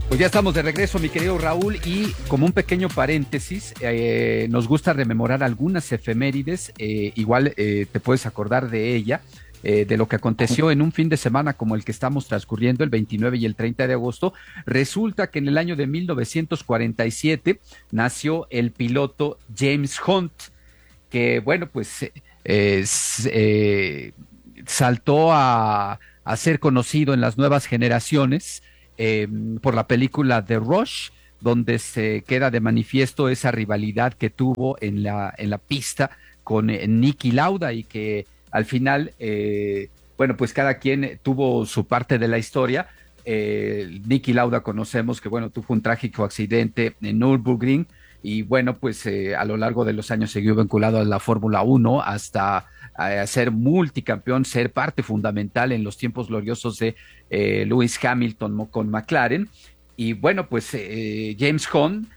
Pues ya estamos de regreso, mi querido Raúl, y como un pequeño paréntesis, nos gusta rememorar algunas efemérides, igual te puedes acordar de ella, de lo que aconteció en un fin de semana como el que estamos transcurriendo, el 29 y el 30 de agosto. Resulta que en el año de 1947 nació el piloto James Hunt, que bueno, pues saltó a ser conocido en las nuevas generaciones por la película The Rush, donde se queda de manifiesto esa rivalidad que tuvo en la pista con Niki Lauda y que al final, bueno, pues cada quien tuvo su parte de la historia. Niki Lauda conocemos que, bueno, tuvo un trágico accidente en Nürburgring y, bueno, pues a lo largo de los años siguió vinculado a la Fórmula Uno hasta ser multicampeón, ser parte fundamental en los tiempos gloriosos de Lewis Hamilton con McLaren. Y bueno, pues James Hunt,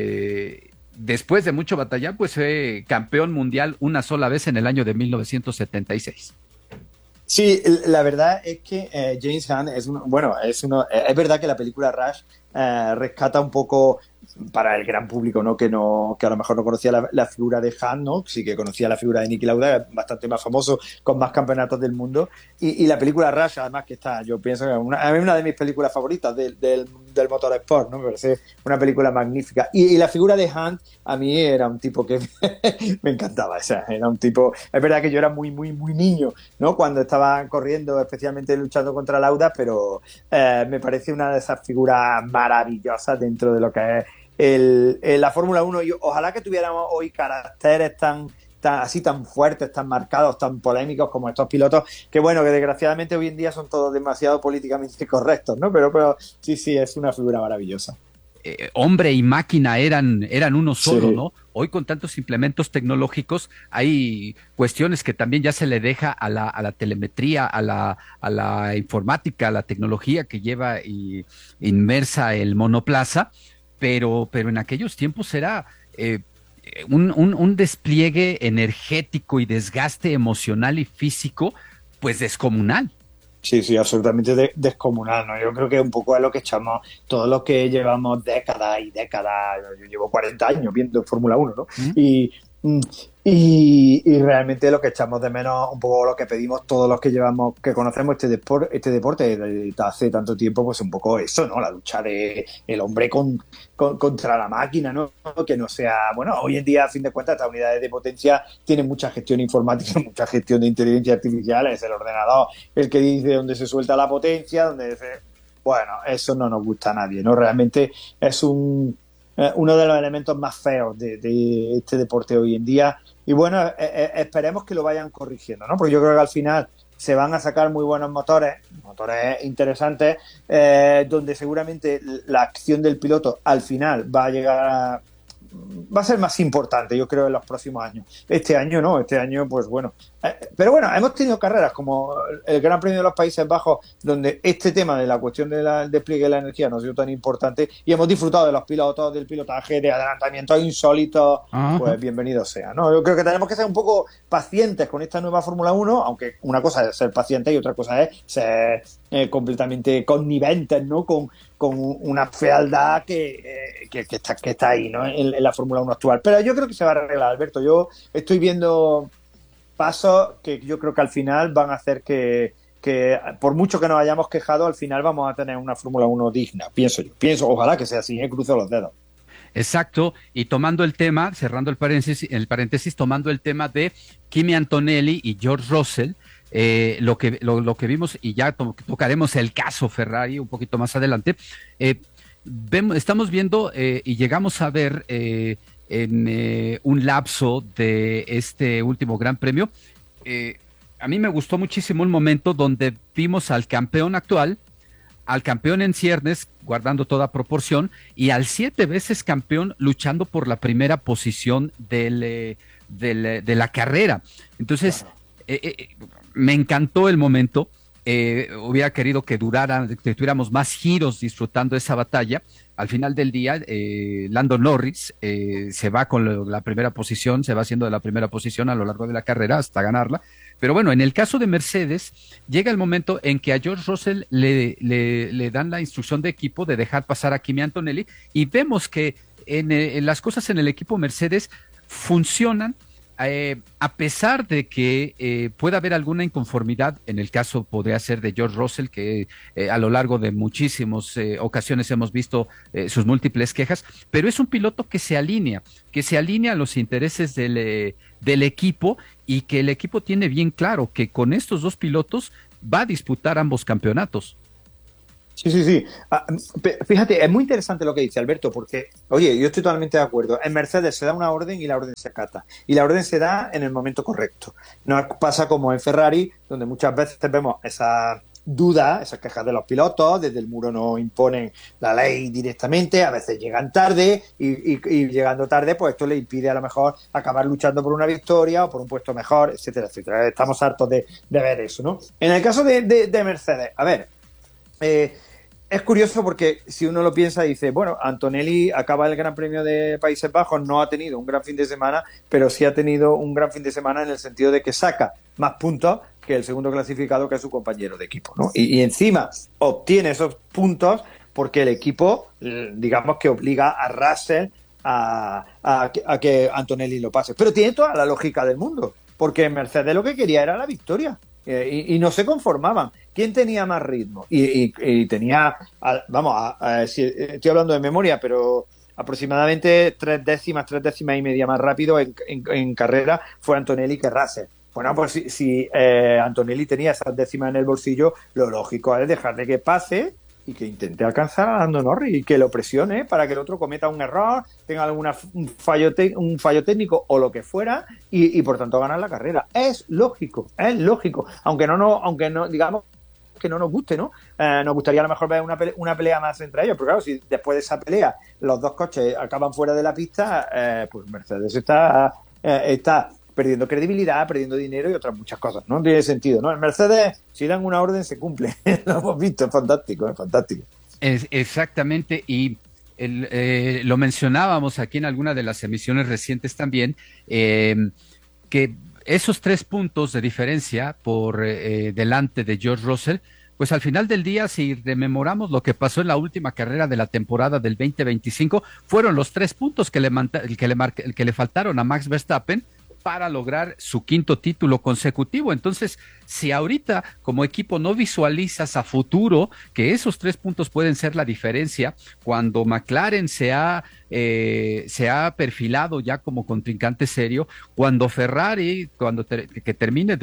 después de mucho batallar, pues fue campeón mundial una sola vez en el año de 1976. Sí, la verdad es que James Hunt es verdad que la película Rush rescata un poco para el gran público, ¿no? Que a lo mejor no conocía la figura de Hunt, ¿no? Sí que conocía la figura de Niki Lauda, bastante más famoso, con más campeonatos del mundo. Y la película Rush, además, que está, yo pienso que a mí es una de mis películas favoritas del motorsport, ¿no? Me parece una película magnífica. Y la figura de Hunt, a mí era un tipo que me encantaba. O sea, era un tipo. Es verdad que yo era muy, muy, muy niño, ¿no? Cuando estaba corriendo, especialmente luchando contra Lauda, pero me parece una de esas figuras maravillosas dentro de lo que es la Fórmula 1. Y ojalá que tuviéramos hoy caracteres tan fuertes, tan marcados, tan polémicos como estos pilotos, que bueno, que desgraciadamente hoy en día son todos demasiado políticamente correctos, ¿no? Pero sí, es una figura maravillosa. Hombre y máquina eran uno solo, Sí. ¿no? Hoy con tantos implementos tecnológicos hay cuestiones que también ya se le deja a la telemetría, a la informática, a la tecnología que lleva inmersa el monoplaza, pero en aquellos tiempos era un despliegue energético y desgaste emocional y físico, pues descomunal. Sí, absolutamente descomunal, ¿no? Yo creo que un poco es lo que echamos todos los que llevamos décadas y décadas. Yo llevo 40 años viendo Fórmula 1, ¿no? ¿Mm? Y, mm, y realmente lo que echamos de menos, un poco lo que pedimos todos los que llevamos, que conocemos este deporte desde hace tanto tiempo, pues un poco eso, ¿no? La lucha de el hombre contra la máquina, ¿no? Que no sea, bueno, hoy en día, a fin de cuentas, estas unidades de potencia tienen mucha gestión informática, mucha gestión de inteligencia artificial, es el ordenador el que dice dónde se suelta la potencia, dónde se... Bueno, eso no nos gusta a nadie, ¿no? Realmente es uno de los elementos más feos de este deporte hoy en día. Y bueno, esperemos que lo vayan corrigiendo, ¿no? Porque yo creo que al final se van a sacar muy buenos motores interesantes, donde seguramente la acción del piloto al final va a ser más importante, yo creo, en los próximos años. Este año no, este año, pues bueno. Pero bueno, hemos tenido carreras como el Gran Premio de los Países Bajos, donde este tema de la cuestión del despliegue de la energía no ha sido tan importante y hemos disfrutado de los pilotos, del pilotaje, de adelantamientos insólitos. Ajá. Pues bienvenido sea, ¿no? Yo creo que tenemos que ser un poco pacientes con esta nueva Fórmula 1, aunque una cosa es ser paciente y otra cosa es ser completamente conniventes, ¿no? Con una fealdad que está ahí, ¿no? En la Fórmula 1 actual. Pero yo creo que se va a arreglar, Alberto. Yo estoy viendo pasos que yo creo que al final van a hacer que por mucho que nos hayamos quejado, al final vamos a tener una Fórmula 1 digna, pienso yo. Ojalá que sea así, cruzo los dedos. Exacto, y tomando el tema, cerrando el paréntesis, tomando el tema de Kimi Antonelli y George Russell, lo que vimos, y ya tocaremos el caso Ferrari un poquito más adelante, estamos viendo y llegamos a ver en un lapso de este último Gran Premio, eh, a mí me gustó muchísimo un momento donde vimos al campeón actual, al campeón en ciernes, guardando toda proporción, y al 7 veces campeón luchando por la primera posición de la carrera. Entonces, Claro. eh, eh, me encantó el momento. Hubiera querido que durara, que tuviéramos más giros disfrutando esa batalla. Al final del día, Lando Norris se va con la primera posición, se va haciendo de la primera posición a lo largo de la carrera hasta ganarla, Pero bueno, en el caso de Mercedes, llega el momento en que a George Russell le dan la instrucción de equipo de dejar pasar a Kimi Antonelli y vemos que en las cosas en el equipo Mercedes funcionan a pesar de que pueda haber alguna inconformidad, en el caso podría ser de George Russell, que a lo largo de muchísimas ocasiones hemos visto sus múltiples quejas, pero es un piloto que se alinea a los intereses del equipo y que el equipo tiene bien claro que con estos dos pilotos va a disputar ambos campeonatos. Sí, sí, sí. Fíjate, es muy interesante lo que dice Alberto, porque, oye, yo estoy totalmente de acuerdo. En Mercedes se da una orden y la orden se acata. Y la orden se da en el momento correcto. No pasa como en Ferrari, donde muchas veces vemos esa duda, esas quejas de los pilotos, desde el muro no imponen la ley directamente, a veces llegan tarde y llegando tarde, pues esto le impide a lo mejor acabar luchando por una victoria o por un puesto mejor, etcétera, etcétera. Estamos hartos de ver eso, ¿no? En el caso de Mercedes, a ver, es curioso porque si uno lo piensa dice, bueno, Antonelli acaba el Gran Premio de Países Bajos, no ha tenido un gran fin de semana, pero sí ha tenido un gran fin de semana en el sentido de que saca más puntos que el segundo clasificado, que es su compañero de equipo, ¿no? Y encima obtiene esos puntos porque el equipo, digamos que obliga a Russell a que Antonelli lo pase. Pero tiene toda la lógica del mundo, porque Mercedes lo que quería era la victoria. Y no se conformaban. ¿Quién tenía más ritmo? Y tenía, si estoy hablando de memoria, pero aproximadamente tres décimas y media más rápido en carrera fue Antonelli que Russell. Bueno, pues si Antonelli tenía esas décimas en el bolsillo, lo lógico es dejarle que pase y que intente alcanzar a Lando Norris y que lo presione para que el otro cometa un error, tenga un fallo técnico o lo que fuera y por tanto ganar la carrera. Es lógico, aunque no digamos que no nos guste, ¿no? Nos gustaría a lo mejor ver una pelea más entre ellos, pero claro, si después de esa pelea los dos coches acaban fuera de la pista, pues Mercedes está perdiendo credibilidad, perdiendo dinero y otras muchas cosas. No tiene sentido, ¿no? En Mercedes, si dan una orden, se cumple. Lo hemos visto, es fantástico, es fantástico. Exactamente, y lo mencionábamos aquí en alguna de las emisiones recientes también, que esos 3 puntos de diferencia por delante de George Russell, pues al final del día, si rememoramos lo que pasó en la última carrera de la temporada del 2025, fueron los 3 puntos que le faltaron a Max Verstappen para lograr su quinto título consecutivo. Entonces, si ahorita como equipo no visualizas a futuro que esos 3 puntos pueden ser la diferencia, cuando McLaren se ha perfilado ya como contrincante serio, cuando Ferrari, que termine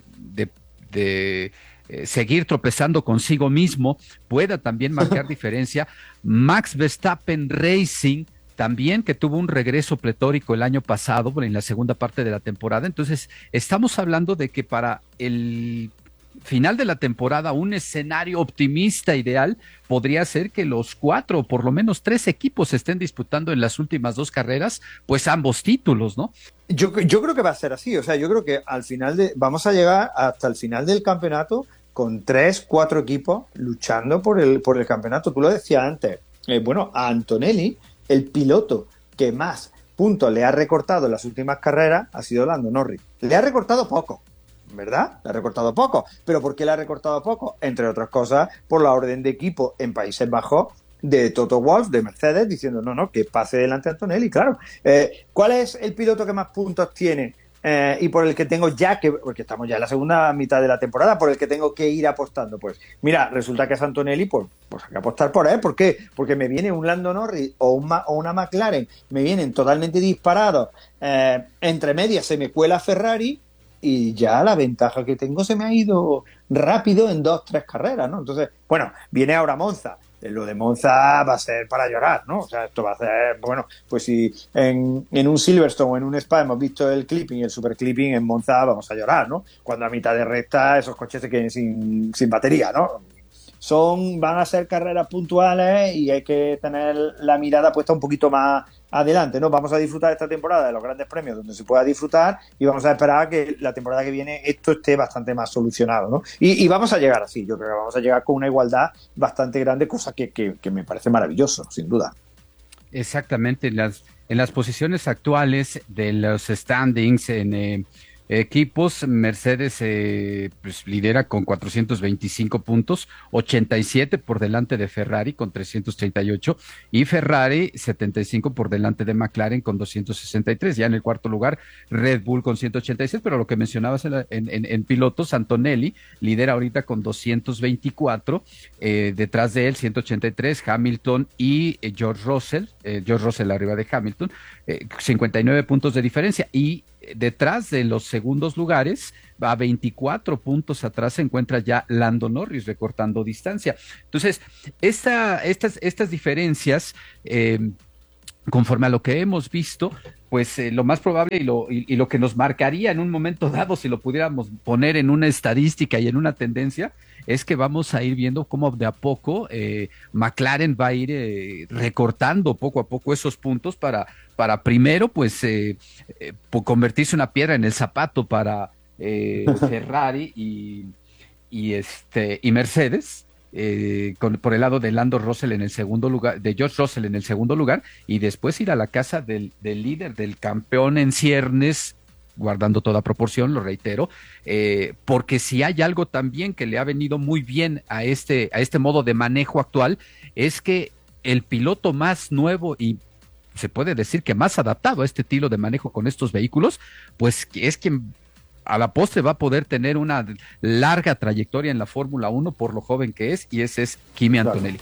de seguir tropezando consigo mismo, pueda también marcar diferencia, Max Verstappen Racing también, que tuvo un regreso pletórico el año pasado, en la segunda parte de la temporada. Entonces, estamos hablando de que para el final de la temporada, un escenario optimista ideal podría ser que los 4, o por lo menos 3 equipos estén disputando en las últimas 2 carreras, pues ambos títulos, ¿no? Yo creo que va a ser así. O sea, yo creo que al final vamos a llegar hasta el final del campeonato con 3, 4 equipos luchando por el campeonato. Tú lo decías antes. Bueno, a Antonelli, el piloto que más puntos le ha recortado en las últimas carreras ha sido Lando Norris. Le ha recortado poco, ¿verdad? Le ha recortado poco. ¿Pero por qué le ha recortado poco? Entre otras cosas, por la orden de equipo en Países Bajos de Toto Wolff, de Mercedes, diciendo no, que pase delante a Antonelli, claro. ¿Cuál es el piloto que más puntos tiene? Y por el que tengo porque estamos ya en la segunda mitad de la temporada, por el que tengo que ir apostando. Pues mira, resulta que es Antonelli, pues hay que apostar por él. ¿Por qué? Porque me viene un Lando Norris o una McLaren, me vienen totalmente disparados. Entre medias se me cuela Ferrari y ya la ventaja que tengo se me ha ido rápido en 2, 3 carreras, ¿no? Entonces, bueno, viene ahora Monza. Lo de Monza va a ser para llorar, ¿no? O sea, esto va a ser, bueno, pues si en un Silverstone o en un Spa hemos visto el clipping y el super clipping, en Monza vamos a llorar, ¿no? Cuando a mitad de recta esos coches se queden sin batería, ¿no? Van a ser carreras puntuales y hay que tener la mirada puesta un poquito más adelante, ¿no? Vamos a disfrutar esta temporada de los grandes premios donde se pueda disfrutar y vamos a esperar que la temporada que viene esto esté bastante más solucionado, ¿no? Y vamos a llegar así, yo creo que vamos a llegar con una igualdad bastante grande, cosa que me parece maravilloso, sin duda. Exactamente, en las posiciones actuales de los standings equipos, Mercedes pues lidera con 425 puntos, 87 por delante de Ferrari con 338 y Ferrari 75 por delante de McLaren con 263. Ya en el cuarto lugar, Red Bull con 186, pero lo que mencionabas en pilotos, Antonelli lidera ahorita con 224, detrás de él 183, Hamilton y George Russell arriba de Hamilton, 59 puntos de diferencia, y detrás de los segundos lugares, a 24 puntos atrás, se encuentra ya Lando Norris recortando distancia. Entonces, estas diferencias, conforme a lo que hemos visto, pues lo más probable y lo que nos marcaría en un momento dado, si lo pudiéramos poner en una estadística y en una tendencia, es que vamos a ir viendo cómo de a poco McLaren va a ir recortando poco a poco esos puntos para primero pues convertirse una piedra en el zapato para Ferrari y Mercedes. Por el lado de Lando Russell en el segundo lugar, de George Russell en el segundo lugar, y después ir a la casa del líder, del campeón en ciernes, guardando toda proporción, lo reitero, porque si hay algo también que le ha venido muy bien a este modo de manejo actual, es que el piloto más nuevo y se puede decir que más adaptado a este estilo de manejo con estos vehículos, pues es quien a la postre va a poder tener una larga trayectoria en la Fórmula 1 por lo joven que es, y ese es Kimi Antonelli.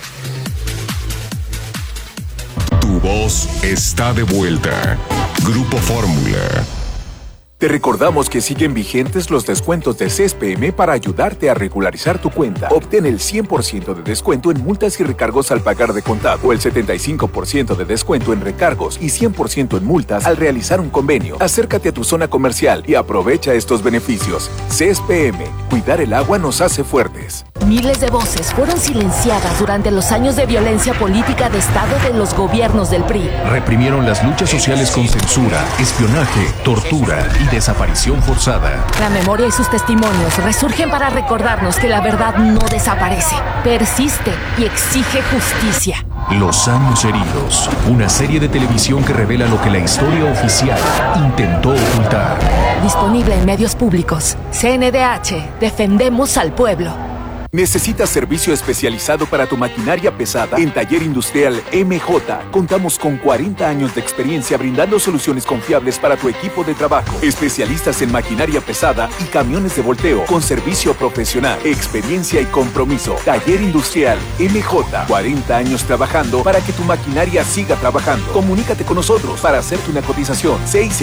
Tu voz está de vuelta. Grupo Fórmula. Te recordamos que siguen vigentes los descuentos de CSPM para ayudarte a regularizar tu cuenta. Obtén el 100% de descuento en multas y recargos al pagar de contado, o el 75% de descuento en recargos y 100% en multas al realizar un convenio. Acércate a tu zona comercial y aprovecha estos beneficios. CSPM, cuidar el agua nos hace fuertes. Miles de voces fueron silenciadas durante los años de violencia política de Estado de los gobiernos del PRI. Reprimieron las luchas sociales con censura, espionaje, tortura y desaparición forzada. La memoria y sus testimonios resurgen para recordarnos que la verdad no desaparece, persiste y exige justicia. Los años heridos, una serie de televisión que revela lo que la historia oficial intentó ocultar. Disponible en medios públicos. CNDH, defendemos al pueblo. ¿Necesitas servicio especializado para tu maquinaria pesada? En Taller Industrial MJ contamos con 40 años de experiencia brindando soluciones confiables para tu equipo de trabajo. Especialistas en maquinaria pesada y camiones de volteo con servicio profesional, experiencia y compromiso. Taller Industrial MJ, 40 años trabajando para que tu maquinaria siga trabajando. Comunícate con nosotros para hacerte una cotización.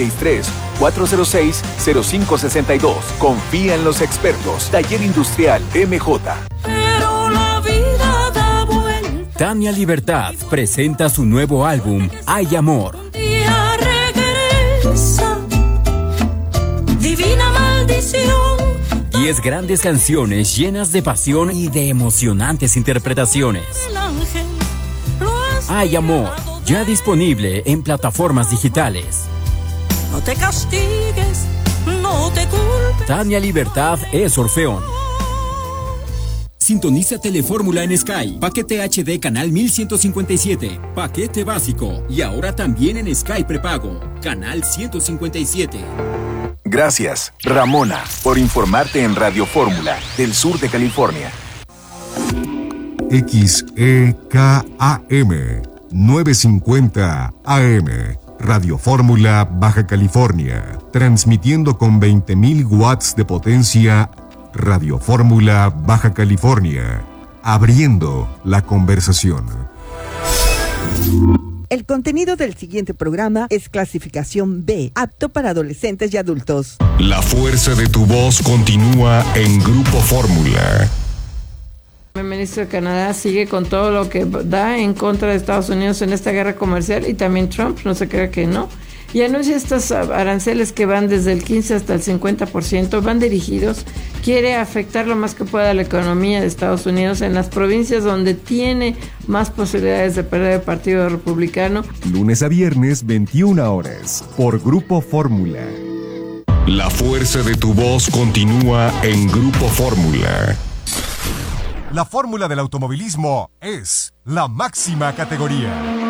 663-406-0562. Confía en los expertos. Taller Industrial MJ. Pero la vida da vuelta. Tania Libertad presenta su nuevo álbum, Hay Amor. Un día regresa, divina maldición. 10 grandes canciones llenas de pasión y de emocionantes interpretaciones. El ángel lo ha Hay Amor, ya disponible en plataformas digitales. No te castigues, no te culpes. Tania Libertad es Orfeón. Sintoniza Telefórmula en Sky. Paquete HD canal 1157. Paquete básico. Y ahora también en Sky prepago. Canal 157. Gracias, Ramona, por informarte en Radio Fórmula del sur de California. XEKAM 950 AM. Radio Fórmula Baja California. Transmitiendo con 20.000 watts de potencia. Radio Fórmula Baja California, abriendo la conversación. El contenido del siguiente programa es clasificación B, apto para adolescentes y adultos. La fuerza de tu voz continúa en Grupo Fórmula. El ministro de Canadá sigue con todo lo que da en contra de Estados Unidos en esta guerra comercial, y también Trump, no se crea que no. Y anuncia estos aranceles que van desde el 15 hasta el 50%, van dirigidos, quiere afectar lo más que pueda la economía de Estados Unidos en las provincias donde tiene más posibilidades de perder el Partido Republicano. Lunes a viernes, 21 horas, por Grupo Fórmula. La fuerza de tu voz continúa en Grupo Fórmula. La fórmula del automovilismo es la máxima categoría.